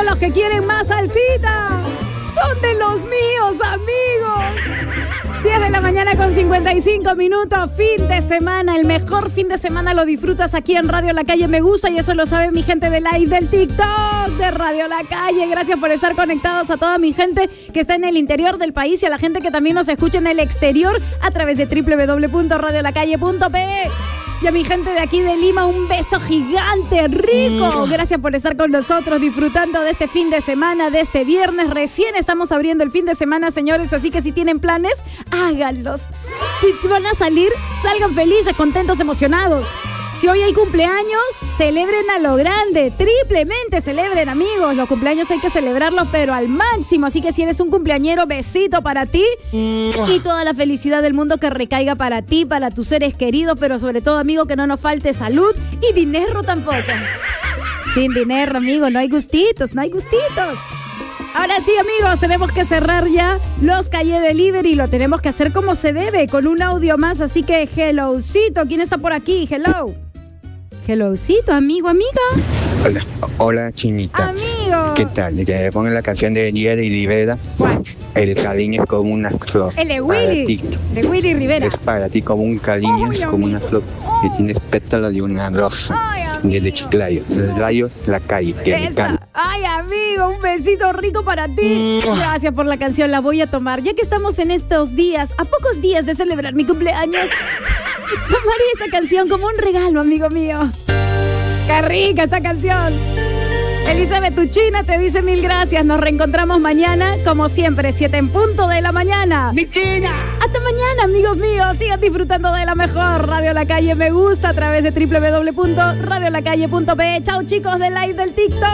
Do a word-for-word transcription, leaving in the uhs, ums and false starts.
los que quieren más salsita son de los míos, amigos. diez de la mañana con cincuenta y cinco minutos, fin de semana, el mejor fin de semana lo disfrutas aquí en Radio La Calle Me Gusta y eso lo sabe mi gente de live del TikTok de Radio La Calle. Gracias por estar conectados a toda mi gente que está en el interior del país y a la gente que también nos escucha en el exterior a través de doble u doble u doble u punto radio la calle punto pe. Y a mi gente de aquí de Lima, un beso gigante, rico. Gracias por estar con nosotros, disfrutando de este fin de semana, de este viernes. Recién estamos abriendo el fin de semana, señores, así que si tienen planes, háganlos. Si van a salir, salgan felices, contentos, emocionados. Si hoy hay cumpleaños, celebren a lo grande, triplemente celebren, amigos. Los cumpleaños hay que celebrarlos, pero al máximo. Así que si eres un cumpleañero, besito para ti. Y toda la felicidad del mundo que recaiga para ti, para tus seres queridos, pero sobre todo, amigo, que no nos falte salud y dinero tampoco. Sin dinero, amigo, no hay gustitos, no hay gustitos. Ahora sí, amigos, tenemos que cerrar ya los Calle Delivery. Lo tenemos que hacer como se debe, con un audio más. Así que, hellocito, ¿quién está por aquí? Hello. Hellocito, amigo, amiga. Hola, hola, Chinita. Amigo. ¿Qué tal? Que pongan la canción de Jerry Rivera. ¿Cuál? El cariño es como una flor. El de Para Willy. ti. De Willy Rivera. Es para ti como un cariño, Ay, es como una flor que tiene pétalos de una rosa. Ay, amigo. Desde Chiclayo, del rayo, la calle, que me Esa. encanta. Ay, amigo, un besito rico para ti. Gracias por la canción, la voy a tomar. Ya que estamos en estos días, a pocos días de celebrar mi cumpleaños, tomaré esa canción como un regalo, amigo mío. ¡Qué rica esta canción! Elizabeth Tuchina te dice mil gracias. Nos reencontramos mañana, como siempre, siete en punto de la mañana. ¡Mi China! Hasta mañana, amigos míos. Sigan disfrutando de la mejor Radio La Calle Me Gusta a través de doble u doble u doble u punto radio la calle punto pe. Chao, chicos, de live del TikTok.